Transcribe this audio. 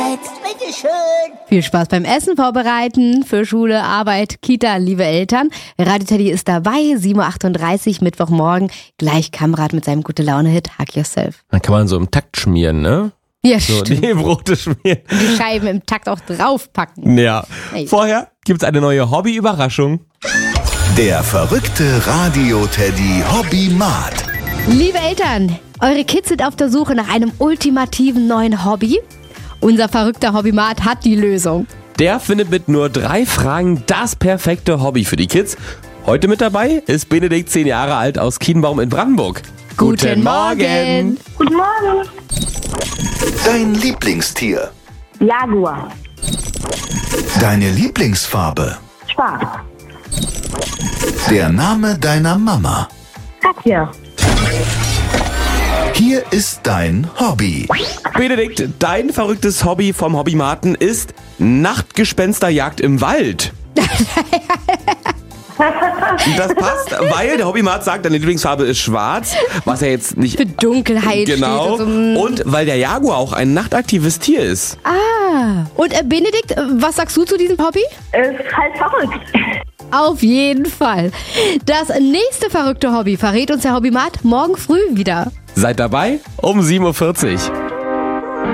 Bitteschön. Viel Spaß beim Essen vorbereiten für Schule, Arbeit, Kita, liebe Eltern. Radio Teddy ist dabei, 7.38 Uhr, Mittwochmorgen. Gleich Kamrat mit seinem Gute-Laune-Hit Hug Yourself. Dann kann man so im Takt schmieren, ne? Ja, So, stimmt. die Brote schmieren. Die Scheiben im Takt auch draufpacken. Ja. Hey. Vorher gibt's eine neue Hobby-Überraschung. Der verrückte Radio-Teddy Hobby-Mat. Liebe Eltern, eure Kids sind auf der Suche nach einem ultimativen neuen Hobby. Unser verrückter Hobbymat hat die Lösung. Der findet mit nur 3 Fragen das perfekte Hobby für die Kids. Heute mit dabei ist Benedikt, 10 Jahre alt, aus Kienbaum in Brandenburg. Guten Morgen. Guten Morgen. Dein Lieblingstier. Jaguar. Deine Lieblingsfarbe. Schwarz. Der Name deiner Mama. Katja. Hier ist dein Hobby. Benedikt, dein verrücktes Hobby vom Hobbymaten ist Nachtgespensterjagd im Wald. Das passt, weil der Hobbymat sagt, deine Lieblingsfarbe ist schwarz, was ja jetzt nicht... Für Dunkelheit Genau. steht. Also, Und weil der Jaguar auch ein nachtaktives Tier ist. Und Benedikt, was sagst du zu diesem Hobby? Ist halt verrückt. Auf jeden Fall. Das nächste verrückte Hobby verrät uns der Hobbymat morgen früh wieder. Seid dabei um 7.40 Uhr.